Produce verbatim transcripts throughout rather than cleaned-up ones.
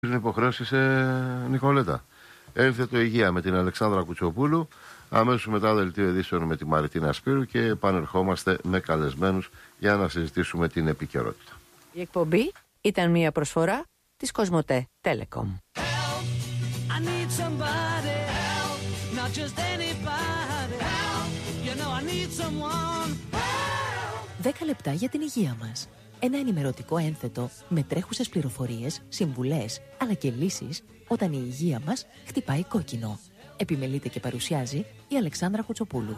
Είναι υποχρέωση σε Νικολέτα. Έρθε το Υγεία με την Αλεξάνδρα Κουτσοπούλου. Αμέσως μετά δελτίο ειδήσεων με τη Μαριτίνα Σπύρου και επανερχόμαστε με καλεσμένους για να συζητήσουμε την επικαιρότητα. Η εκπομπή ήταν μια προσφορά της Κοσμοτέ Telecom. δέκα λεπτά για την υγεία μας. Ένα ενημερωτικό ένθετο με τρέχουσες πληροφορίες, συμβουλές, αλλά και λύσεις όταν η υγεία μας χτυπάει κόκκινο. Επιμελείται και παρουσιάζει η Αλεξάνδρα Κουτσοπούλου.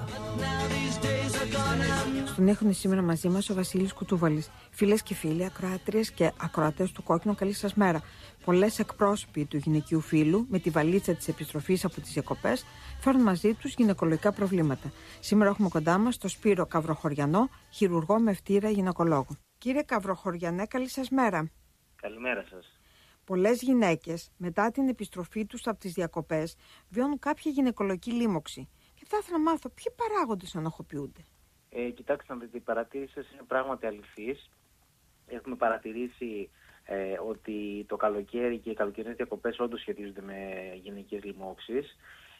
Στον έχουν σήμερα μαζί μας ο Βασίλης Κουτσούβαλης. Φίλες και φίλοι, ακροάτριες και ακροατές του Κόκκινο, καλή σας μέρα. Πολλές εκπρόσωποι του γυναικείου φύλου, με τη βαλίτσα της επιστροφής από τις διακοπές, φέρνουν μαζί τους γυναικολογικά προβλήματα. Σήμερα έχουμε κοντά μας τον Σπύρο Καβροχωριανό, χειρουργό με ευτήρα γυναικολόγο. Κύριε Καβροχωριανέ, καλή σας μέρα. Καλημέρα σας. Πολλές γυναίκες, μετά την επιστροφή τους από τις διακοπές, βιώνουν κάποια γυναικολογική λίμωξη. Και θα ήθελα να μάθω ποιοι παράγοντες ανοχοποιούνται. Ε, κοιτάξτε να δείτε, η παρατήρηση σας είναι πράγματι αληθής. Έχουμε παρατηρήσει ε, ότι το καλοκαίρι και οι καλοκαιρινές διακοπές όντως σχετίζονται με γυναικείες λοιμώξεις.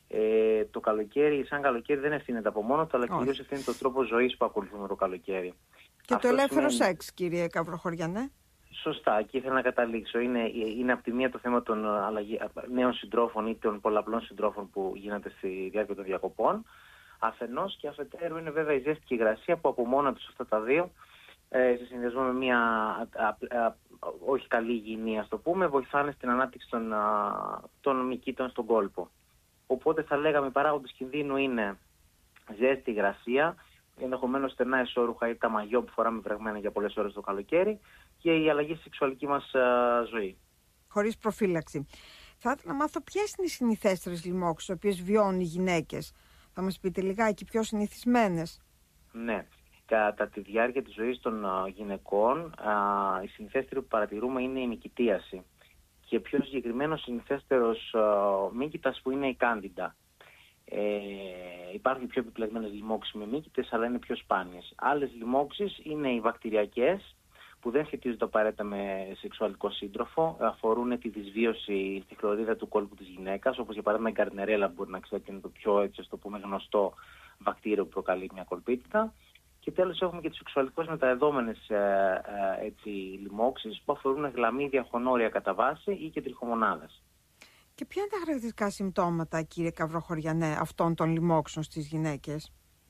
Ε, το καλοκαίρι, σαν καλοκαίρι, δεν ευθύνεται από μόνο του, αλλά κυρίως ευθύνεται το τρόπο ζωής που ακολουθούμε το καλοκαίρι. Και Αυτό το ελεύθερο σημαίνει... σεξ, κύριε Καβροχωριανέ. Σωστά, και ήθελα να καταλήξω. Είναι, είναι από τη μία το θέμα των αλλαγή, νέων συντρόφων ή των πολλαπλών συντρόφων που γίνεται στη διάρκεια των διακοπών. Αφενός, και αφετέρου είναι βέβαια η ζέστη και η υγρασία που από μόνα τους αυτά τα δύο, ε, σε συνδυασμό με μια α, α, α, όχι καλή υγιεινή, ας το πούμε, βοηθάνε στην ανάπτυξη των, α, των μυκήτων στον κόλπο. Οπότε θα λέγαμε οι παράγοντες κινδύνου είναι ζέστη, υγρασία, ενδεχομένως στενά εσώρουχα ή τα μαγιό που φοράμε βρεγμένα για πολλές ώρες το καλοκαίρι και η αλλαγή στη σεξουαλική μας α, ζωή. Χωρίς προφύλαξη. Θα ήθελα να μάθω ποιες είναι οι συνηθέστερες λοιμώξεις, τις οποίες βιώνουν οι γυναίκες. Θα μας πείτε λιγάκι πιο συνηθισμένες. Ναι. Κατά τη διάρκεια της ζωής των α, γυναικών, α, η συνηθέστερη που παρατηρούμε είναι η μυκητίαση. Και πιο συγκεκριμένο συνηθέστερος μύκητας που είναι η κάντιντα. Ε, υπάρχουν πιο επιπλεγμένες λοιμώξεις με μύκητες, αλλά είναι πιο σπάνιες. Άλλες λοιμώξεις είναι οι βακτηριακές, που δεν σχετίζονται απαραίτητα με σεξουαλικό σύντροφο, αφορούν τη δυσβίωση στη χλωρίδα του κόλπου της γυναίκας, όπως για παράδειγμα η γκαρνερέλα, που μπορεί να ξέρετε είναι το πιο, έτσι ας το πούμε, γνωστό βακτήριο που προκαλεί μια κολπίτιδα. Και τέλος έχουμε και τις σεξουαλικώς μεταδεδόμενες ε, ε, έτσι, λοιμώξεις που αφορούν γλαμίδια, χωνόρια κατά βάση ή και τριχομονάδες. Και ποια είναι τα χαρακτηριστικά συμπτώματα, κύριε Καβροχωριανέ, αυτών των λοιμώξεων στις γυναίκες?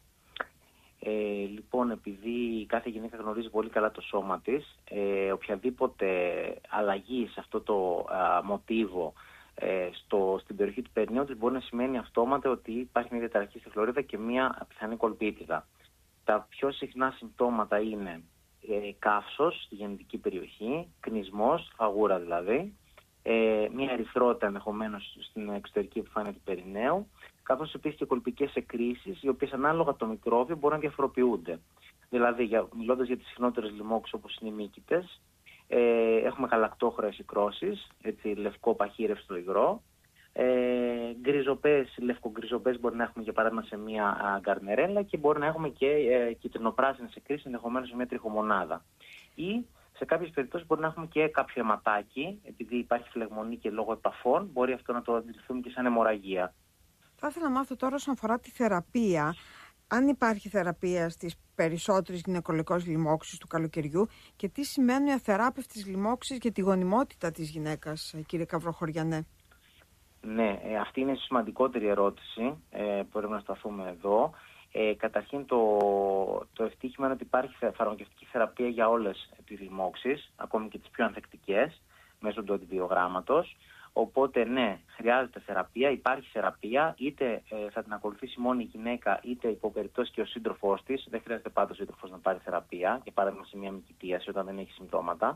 Ε, λοιπόν, επειδή κάθε γυναίκα γνωρίζει πολύ καλά το σώμα της, ε, οποιαδήποτε αλλαγή σε αυτό το α, μοτίβο ε, στο, στην περιοχή του περνίου της μπορεί να σημαίνει αυτόματα ότι υπάρχει μια διαταραχή στη χλωρίδα και μια πιθανή κολπίτιδα. Τα πιο συχνά συμπτώματα είναι ε, καύσος στη γεννητική περιοχή, κνισμός, φαγούρα δηλαδή, ε, μια ερυθρότητα ενδεχομένως στην εξωτερική επιφάνεια του περιναίου, καθώς επίσης και κολπικές εκκρίσεις, οι οποίες ανάλογα το μικρόβιο μπορούν να διαφοροποιούνται. Δηλαδή, για, μιλώντας για τις συχνότερες λοιμώξεις όπως είναι οι μύκητες, ε, έχουμε γαλακτόχρεες εκκρώσεις, έτσι, λευκό παχύρευστο υγρό. Ε, γκριζοπές, λευκογκριζοπές μπορεί να έχουμε για παράδειγμα σε μια α, γκαρνερέλα και μπορεί να έχουμε και ε, κυτρινοπράσινες εκκρίσεις ενδεχομένως σε μια τριχομονάδα. Ή σε κάποιες περιπτώσεις μπορεί να έχουμε και κάποιο αιματάκι, επειδή υπάρχει φλεγμονή και λόγω επαφών, μπορεί αυτό να το αντιληφθούμε και σαν αιμορραγία. Θα ήθελα να μάθω τώρα όσον αφορά τη θεραπεία, αν υπάρχει θεραπεία στις περισσότερες γυναικολογικές λοιμώξεις του καλοκαιριού και τι σημαίνουν οι αθεράπευτες λοιμώξεις για τη γονιμότητα της γυναίκας, κύριε Καβροχωριανέ. Ναι, ε, αυτή είναι η σημαντικότερη ερώτηση ε, που πρέπει να σταθούμε εδώ. Ε, καταρχήν το, το ευτύχημα είναι ότι υπάρχει φαρμακευτική θεραπεία για όλες τις λοιμώξεις, ακόμη και τις πιο ανθεκτικές, μέσω του αντιβιογράμματος. Οπότε ναι, χρειάζεται θεραπεία, υπάρχει θεραπεία, είτε ε, θα την ακολουθήσει μόνο η γυναίκα, είτε υπό περιπτώσει και ο σύντροφός της. Δεν χρειάζεται πάντα ο σύντροφος να πάρει θεραπεία, για παράδειγμα σε μια μυκητίαση όταν δεν έχει συμπτώματα.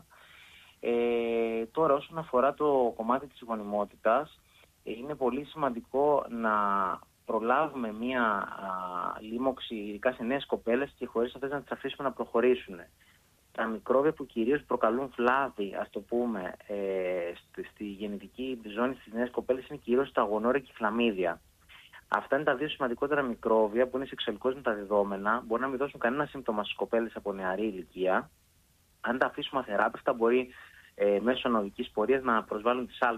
Ε, τώρα όσον αφορά το κομμάτι της γονιμότητας, ε, είναι πολύ σημαντικό να προλάβουμε μια α, λίμωξη, ειδικά σε νέες κοπέλες, και χωρίς αυτές να τις αφήσουμε να προχωρήσουν. Τα μικρόβια που κυρίως προκαλούν βλάβη, ας το πούμε, ε, στη, στη γεννητική ζώνη στις νέες κοπέλες είναι κυρίως τα γονόρια και η χλαμίδια. Αυτά είναι τα δύο σημαντικότερα μικρόβια που είναι σεξουαλικώς μεταδεδόμενα, μπορεί να μην δώσουν κανένα σύμπτωμα στις κοπέλες από νεαρή ηλικία. Αν τα αφήσουμε αθεράπευτα, μπορεί ε, μέσω ναυικής πορείας να προσβάλλουν τις άλπες.